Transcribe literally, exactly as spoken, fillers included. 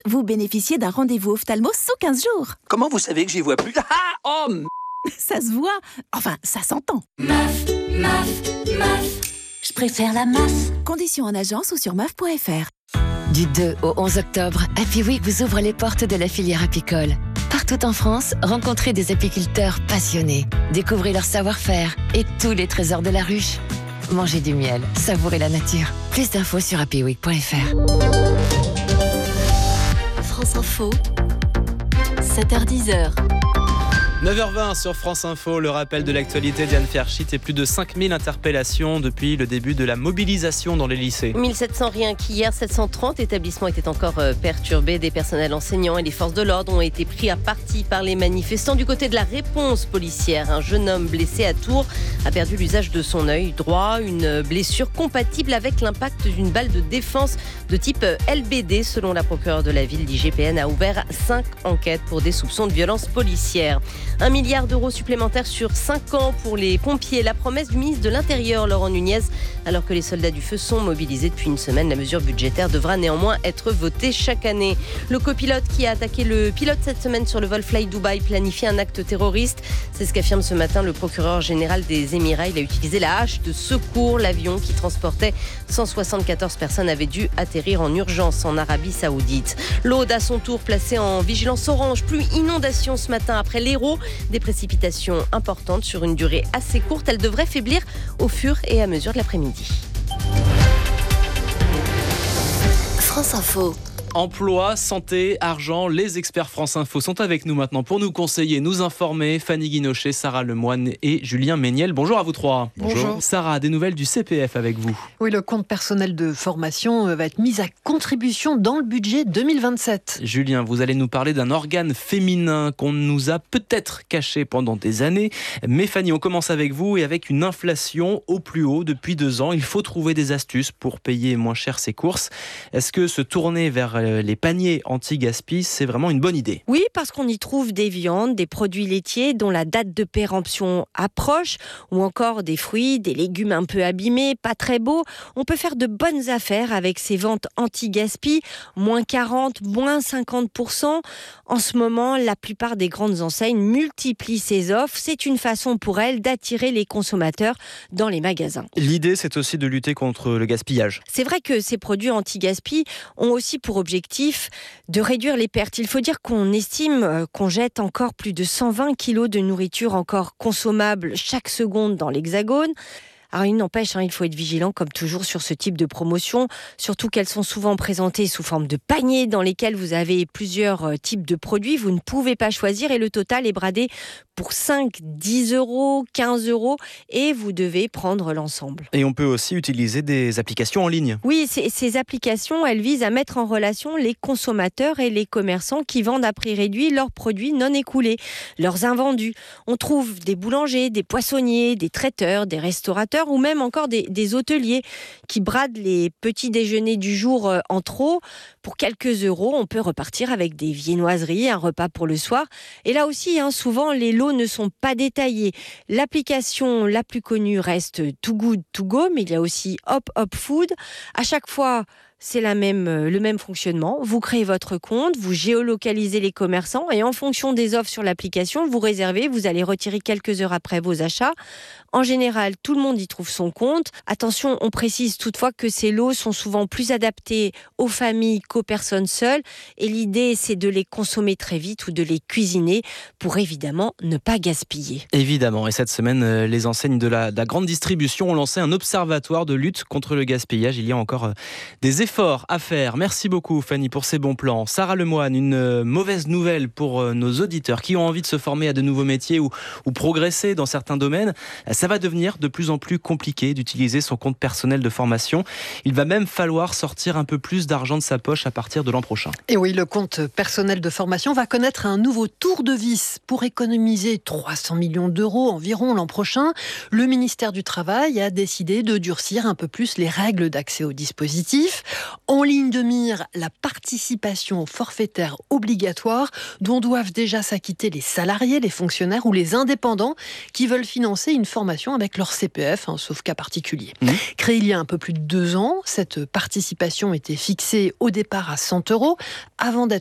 vous bénéficiez d'un rendez-vous ophtalmo sous quinze jours. Comment vous savez que j'y vois plus? Ah oh m- Ça se voit, enfin, ça s'entend. Meuf, meuf, meuf, je préfère la meuf. Conditions en agence ou sur meuf point f r. Du deux au onze octobre, Happy Week vous ouvre les portes de la filière apicole. Partout en France, rencontrez des apiculteurs passionnés. Découvrez leur savoir-faire et tous les trésors de la ruche. Mangez du miel, savourez la nature. Plus d'infos sur happy week point f r. France Info, sept heures dix. neuf heures vingt sur France Info, le rappel de l'actualité d'Yann Ferchit et plus de cinq mille interpellations depuis le début de la mobilisation dans les lycées. mille sept cents rien qu'hier, sept cent trente établissements étaient encore perturbés. Des personnels enseignants et les forces de l'ordre ont été pris à partie par les manifestants. Du côté de la réponse policière, un jeune homme blessé à Tours a perdu l'usage de son œil droit. Une blessure compatible avec l'impact d'une balle de défense de type L B D. Selon la procureure de la ville, l'I G P N a ouvert cinq enquêtes pour des soupçons de violence policière. Un milliard d'euros supplémentaires sur cinq ans pour les pompiers. La promesse du ministre de l'Intérieur, Laurent Nunez. Alors que les soldats du feu sont mobilisés depuis une semaine, la mesure budgétaire devra néanmoins être votée chaque année. Le copilote qui a attaqué le pilote cette semaine sur le vol Fly Dubai planifie un acte terroriste. C'est ce qu'affirme ce matin le procureur général des Émirats. Il a utilisé la hache de secours. L'avion qui transportait cent soixante-quatorze personnes avait dû atterrir en urgence en Arabie Saoudite. L'Aude, à son tour, placée en vigilance orange. Plus inondation ce matin après l'Hérault. Des précipitations importantes sur une durée assez courte. Elles devraient faiblir au fur et à mesure de l'après-midi. France Info. Emploi, santé, argent, les experts France Info sont avec nous maintenant pour nous conseiller, nous informer. Fanny Guinochet, Sarah Lemoine et Julien Méniel. Bonjour à vous trois. Bonjour. Sarah, des nouvelles du C P F avec vous. Oui, le compte personnel de formation va être mis à contribution dans le budget deux mille vingt-sept. Julien, vous allez nous parler d'un organe féminin qu'on nous a peut-être caché pendant des années. Mais Fanny, on commence avec vous et avec une inflation au plus haut depuis deux ans. Il faut trouver des astuces pour payer moins cher ses courses. Est-ce que se tourner vers les paniers anti-gaspi, c'est vraiment une bonne idée? Oui, parce qu'on y trouve des viandes, des produits laitiers dont la date de péremption approche, ou encore des fruits, des légumes un peu abîmés, pas très beaux. On peut faire de bonnes affaires avec ces ventes anti-gaspi, moins quarante, moins cinquante pour cent. En ce moment, la plupart des grandes enseignes multiplient ces offres. C'est une façon pour elles d'attirer les consommateurs dans les magasins. L'idée, c'est aussi de lutter contre le gaspillage. C'est vrai que ces produits anti-gaspi ont aussi pour objectif de réduire les pertes. Il faut dire qu'on estime qu'on jette encore plus de cent vingt kilos de nourriture encore consommable chaque seconde dans l'Hexagone. Alors il n'empêche, hein, il faut être vigilant comme toujours sur ce type de promotion, surtout qu'elles sont souvent présentées sous forme de paniers dans lesquels vous avez plusieurs euh, types de produits. Vous ne pouvez pas choisir et le total est bradé pour cinq, dix euros, quinze euros et vous devez prendre l'ensemble. Et on peut aussi utiliser des applications en ligne. Oui, ces, ces applications, elles visent à mettre en relation les consommateurs et les commerçants qui vendent à prix réduit leurs produits non écoulés, leurs invendus. On trouve des boulangers, des poissonniers, des traiteurs, des restaurateurs ou même encore des, des hôteliers qui bradent les petits déjeuners du jour en trop. Pour quelques euros, on peut repartir avec des viennoiseries, un repas pour le soir. Et là aussi, hein, souvent, les lots ne sont pas détaillés. L'application la plus connue reste Too Good To Go, mais il y a aussi Hop Hop Food. À chaque fois, c'est la même, le même fonctionnement. Vous créez votre compte, vous géolocalisez les commerçants et en fonction des offres sur l'application, vous réservez, vous allez retirer quelques heures après vos achats. En général, tout le monde y trouve son compte. Attention, on précise toutefois que ces lots sont souvent plus adaptés aux familles qu'aux personnes seules. Et l'idée, c'est de les consommer très vite ou de les cuisiner pour évidemment ne pas gaspiller. Évidemment. Et cette semaine, les enseignes de la, de la grande distribution ont lancé un observatoire de lutte contre le gaspillage. Il y a encore des efforts à faire. Merci beaucoup, Fanny, pour ces bons plans. Sarah Lemoine, une mauvaise nouvelle pour nos auditeurs qui ont envie de se former à de nouveaux métiers ou, ou progresser dans certains domaines. Ça va devenir de plus en plus compliqué d'utiliser son compte personnel de formation. Il va même falloir sortir un peu plus d'argent de sa poche à partir de l'an prochain. Et oui, le compte personnel de formation va connaître un nouveau tour de vis pour économiser trois cents millions d'euros environ l'an prochain. Le ministère du Travail a décidé de durcir un peu plus les règles d'accès au dispositif. En ligne de mire, la participation forfaitaire obligatoire dont doivent déjà s'acquitter les salariés, les fonctionnaires ou les indépendants qui veulent financer une formation avec leur C P F, hein, sauf cas particulier. Mmh. Créée il y a un peu plus de deux ans, cette participation était fixée au départ à cent euros avant d'être